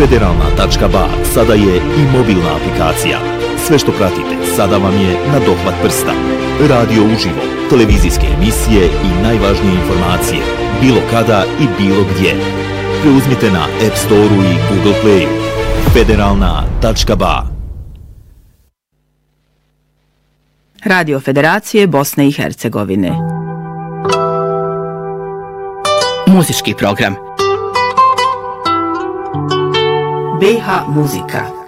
Federalna.ba sada je i mobilna aplikacija. Sve što pratite sada vam je na dohvat prsta. Radio uživo, televizijske emisije i najvažnije informacije, bilo kada i bilo gdje. Preuzmite na App Store-u i Google Play-u. Federalna.ba. Radio Federacije Bosne i Hercegovine. Muzički program. BH Muzika.